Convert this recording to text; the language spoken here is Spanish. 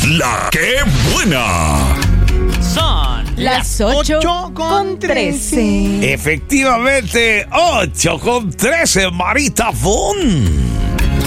La que buena. Son las 8:13. Efectivamente, 8:13, Marita Fon.